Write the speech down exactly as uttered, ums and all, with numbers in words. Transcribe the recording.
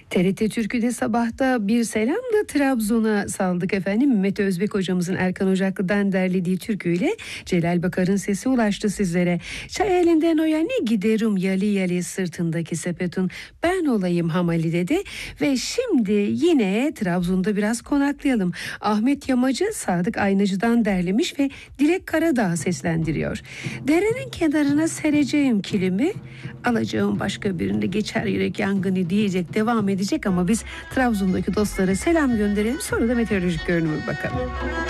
T R T Türkü'de sabahta bir selamla Trabzon'a saldık efendim. Mete Özbek hocamızın Erkan Ocaklı'dan derlediği türküyle Celal Bakar'ın sesi ulaştı sizlere. Çay elinden oya ne giderim yali yali sırtındaki sepetun ben olayım hamali dedi. Ve şimdi yine Trabzon'da biraz konaklayalım. Ahmet Yamacı Sadık Aynacı'dan derlemiş ve Dilek Karadağ seslendiriyor. Derenin kenarına sereceğim kilimi, alacağım başka birinde geçer yürek yangını diyecek, devam edecek ama biz Trabzon'daki dostlara selam gönderelim, sonra da meteorolojik görünüme bakalım.